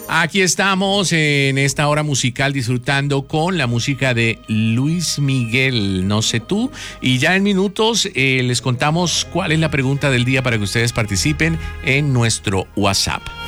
Aquí estamos en esta hora musical disfrutando con la música de Luis Miguel, no sé tú. Y ya en minutos les contamos cuál es la pregunta del día para que ustedes participen en nuestro WhatsApp.